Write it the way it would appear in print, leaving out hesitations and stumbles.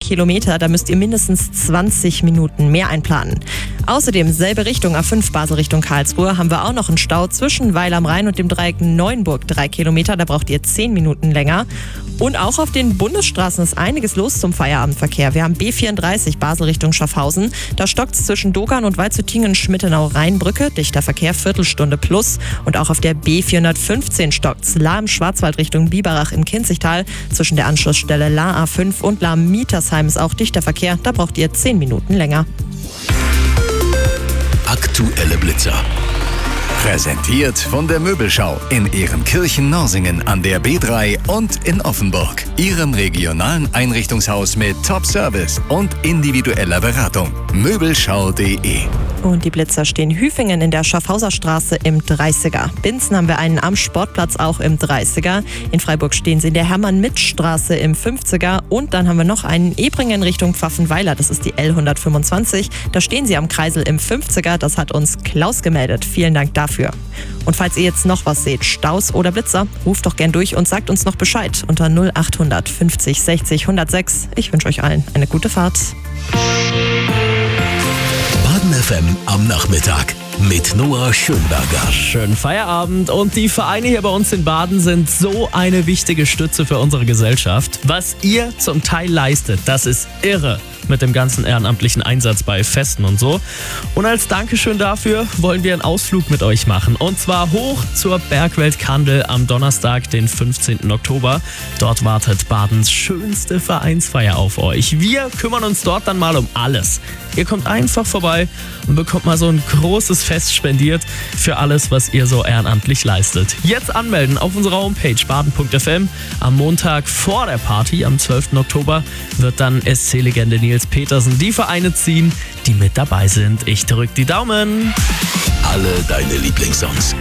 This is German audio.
Kilometer, da müsst ihr mindestens 20 Minuten mehr einplanen. Außerdem selbe Richtung, A5 Basel Richtung Karlsruhe, haben wir auch noch einen Stau zwischen Weil am Rhein und dem Dreieck Neuenburg, 3 Kilometer, da braucht ihr 10 Minuten länger. Und auch auf den Bundesstraßen ist einiges los zum Feierabendverkehr. Wir haben B34 Basel Richtung Schaffhausen. Da stockt es zwischen Dogern und Waldshüttingen-Schmittenau-Rheinbrücke. Dichter Verkehr, Viertelstunde plus. Und auch auf der B415 stockt es Lahm Schwarzwald Richtung Biberach im Kinzigtal. Zwischen der Anschlussstelle La A5 und La Mietersheim ist auch dichter Verkehr. Da braucht ihr 10 Minuten länger. Aktuelle Blitzer. Präsentiert von der Möbelschau in Ehrenkirchen-Norsingen an der B3 und in Offenburg. Ihrem regionalen Einrichtungshaus mit Top-Service und individueller Beratung. Möbelschau.de. Und die Blitzer stehen Hüfingen in der Schaffhauser Straße im 30er. Binzen haben wir einen am Sportplatz auch im 30er. In Freiburg stehen sie in der Hermann-Mitt-Straße im 50er. Und dann haben wir noch einen Ebringen Richtung Pfaffenweiler. Das ist die L125. Da stehen sie am Kreisel im 50er. Das hat uns Klaus gemeldet. Vielen Dank dafür. Und falls ihr jetzt noch was seht, Staus oder Blitzer, ruft doch gern durch und sagt uns noch Bescheid unter 0800 50 60 106. Ich wünsche euch allen eine gute Fahrt. Baden FM am Nachmittag mit Noah Schönberger. Schönen Feierabend. Und die Vereine hier bei uns in Baden sind so eine wichtige Stütze für unsere Gesellschaft. Was ihr zum Teil leistet, das ist irre. Mit dem ganzen ehrenamtlichen Einsatz bei Festen und so. Und als Dankeschön dafür wollen wir einen Ausflug mit euch machen. Und zwar hoch zur Bergwelt Kandel am Donnerstag, den 15. Oktober. Dort wartet Badens schönste Vereinsfeier auf euch. Wir kümmern uns dort dann mal um alles. Ihr kommt einfach vorbei und bekommt mal so ein großes Fest spendiert für alles, was ihr so ehrenamtlich leistet. Jetzt anmelden auf unserer Homepage baden.fm. Am Montag vor der Party, am 12. Oktober, wird dann SC-Legende Nils Petersen die Vereine ziehen, die mit dabei sind. Ich drück die Daumen. Alle deine Lieblingssongs